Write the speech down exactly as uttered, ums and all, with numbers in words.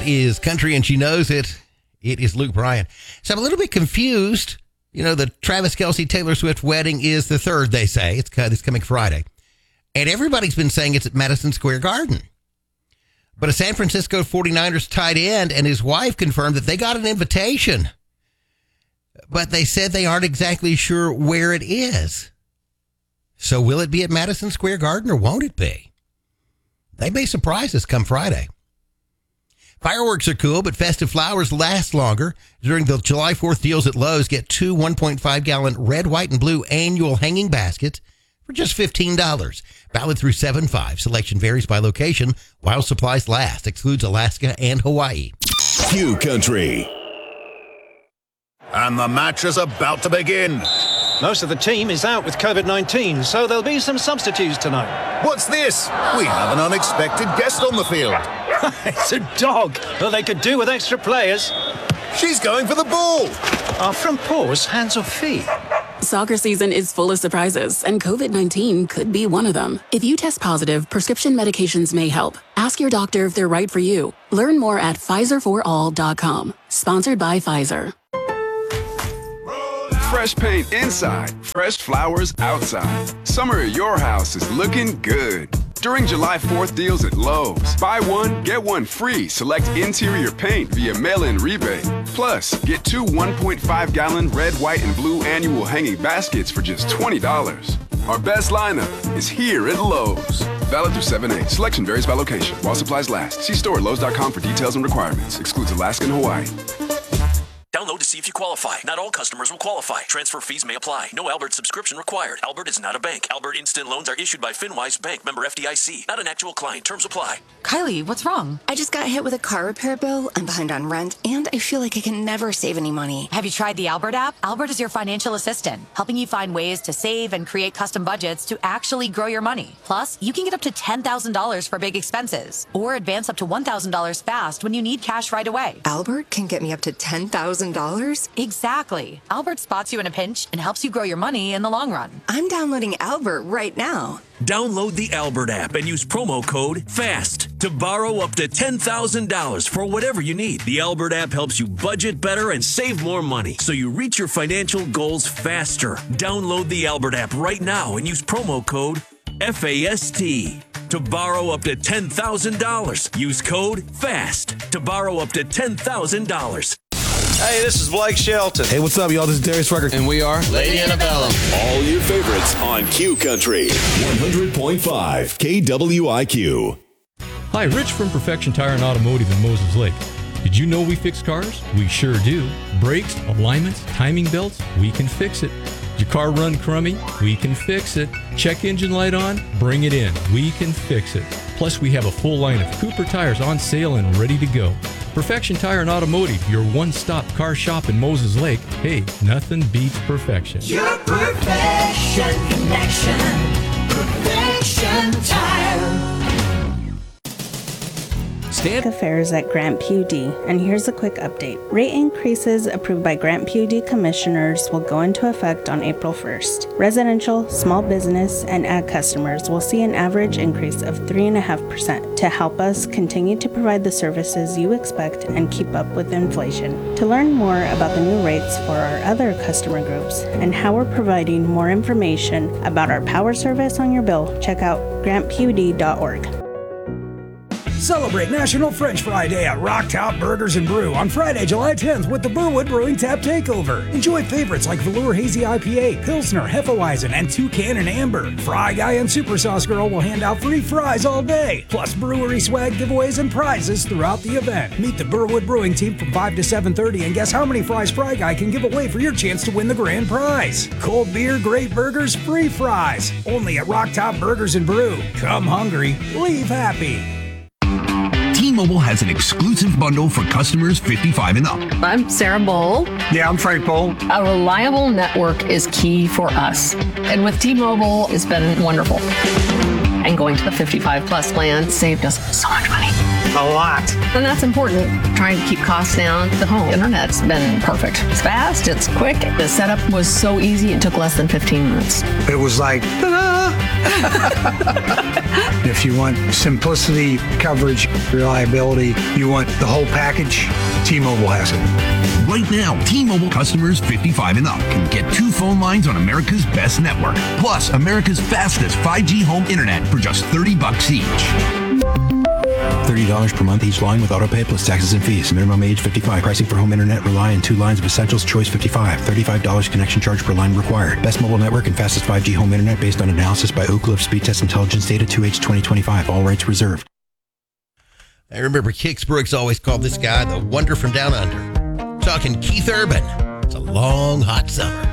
That is country, and she knows it. It is Luke Bryan. So I'm a little bit confused. You know, the Travis Kelce Taylor Swift wedding is the third, they say. It's, it's coming Friday. And everybody's been saying it's at Madison Square Garden. But a San Francisco forty-niners tight end and his wife confirmed that they got an invitation. But they said they aren't exactly sure where it is. So will it be at Madison Square Garden or won't it be? They may surprise us come Friday. Fireworks are cool, but festive flowers last longer. During the July fourth deals at Lowe's, get two one point five gallon red, white, and blue annual hanging baskets for just fifteen dollars. Valid through seven five. Selection varies by location while supplies last. Excludes Alaska and Hawaii. Q Country. And the match is about to begin. Most of the team is out with covid nineteen, so there'll be some substitutes tonight. What's this? We have an unexpected guest on the field. It's a dog. Well, they could do with extra players. She's going for the ball. Are front paws hands or feet? Soccer season is full of surprises, and covid nineteen could be one of them. If you test positive, prescription medications may help. Ask your doctor if they're right for you. Learn more at Pfizer for all dot com. Sponsored by Pfizer. Fresh paint inside, fresh flowers outside. Summer at your house is looking good. During July fourth deals at Lowe's, buy one, get one free. Select interior paint via mail-in rebate. Plus, get two one point five gallon red, white, and blue annual hanging baskets for just twenty dollars. Our best lineup is here at Lowe's. Valid through seven eight. Selection varies by location. While supplies last. See store at Lowe's dot com for details and requirements. Excludes Alaska and Hawaii. Download to see if you qualify. Not all customers will qualify. Transfer fees may apply. No Albert subscription required. Albert is not a bank. Albert Instant Loans are issued by FinWise Bank, member F D I C. Not an actual client. Terms apply. Kylie, what's wrong? I just got hit with a car repair bill. I'm behind on rent, and I feel like I can never save any money. Have you tried the Albert app? Albert is your financial assistant, helping you find ways to save and create custom budgets to actually grow your money. Plus, you can get up to ten thousand dollars for big expenses, or advance up to one thousand dollars fast when you need cash right away. Albert can get me up to ten thousand dollars? Exactly. Albert spots you in a pinch and helps you grow your money in the long run. I'm downloading Albert right now. Download the Albert app and use promo code FAST to borrow up to ten thousand dollars for whatever you need. The Albert app helps you budget better and save more money so you reach your financial goals faster. Download the Albert app right now and use promo code FAST to borrow up to ten thousand dollars. Use code FAST to borrow up to ten thousand dollars. Hey, this is Blake Shelton. Hey, what's up, y'all? This is Darius Rucker. And we are Lady Annabella. All your favorites on Q Country. one hundred point five K W I Q. Hi, Rich from Perfection Tire and Automotive in Moses Lake. Did you know we fix cars? We sure do. Brakes, alignments, timing belts, we can fix it. Did your car run crummy? We can fix it. Check engine light on? Bring it in. We can fix it. Plus, we have a full line of Cooper tires on sale and ready to go. Perfection Tire and Automotive, your one-stop car shop in Moses Lake. Hey, nothing beats perfection. Your perfection connection. Perfection Tire. State affairs at Grant P U D, and here's a quick update. Rate increases approved by Grant P U D commissioners will go into effect on April first. Residential, small business, and ag customers will see an average increase of three point five percent to help us continue to provide the services you expect and keep up with inflation. To learn more about the new rates for our other customer groups and how we're providing more information about our power service on your bill, check out grant p u d dot org. Celebrate National French Fry Day at Rock Top Burgers and Brew on Friday, July tenth with the Burwood Brewing Tap Takeover. Enjoy favorites like Velour Hazy I P A, Pilsner, Hefeweizen, and Toucan and Amber. Fry Guy and Super Sauce Girl will hand out free fries all day, plus brewery swag giveaways and prizes throughout the event. Meet the Burwood Brewing team from five to seven thirty and guess how many fries Fry Guy can give away for your chance to win the grand prize. Cold beer, great burgers, free fries. Only at Rock Top Burgers and Brew. Come hungry, leave happy. T-Mobile has an exclusive bundle for customers fifty-five and up. I'm Sarah Bowl. Yeah, I'm Frank Bowl. A reliable network is key for us. And with T-Mobile, it's been wonderful. And going to the fifty-five plus plan saved us so much money. A lot. And that's important. Trying to keep costs down. The home internet's been perfect. It's fast, it's quick. The setup was so easy, it took less than fifteen minutes. It was like, ta-da! If you want simplicity, coverage, reliability, you want the whole package, T-Mobile has it. Right now, T-Mobile customers fifty-five and up can get two phone lines on America's best network, plus America's fastest five G home internet for just thirty bucks each. thirty dollars per month each line with autopay plus taxes and fees. Minimum age fifty-five. Pricing for home internet rely on two lines of Essentials Choice fifty-five. thirty-five dollars connection charge per line required. Best mobile network and fastest five G home internet based on analysis by Oak Cliff Speed Test Intelligence Data two H twenty twenty-five. All rights reserved. I remember Kix Brooks always called this guy the wonder from down under. Talking Keith Urban. It's a long, hot summer.